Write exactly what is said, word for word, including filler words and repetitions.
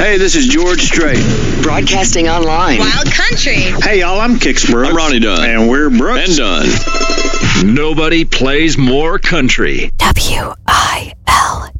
Hey, this is George Strait. Broadcasting online. Wild Country. Hey, y'all, I'm Kix Brooks. I'm Ronnie Dunn. And we're Brooks. And Dunn. Nobody plays more country. W I L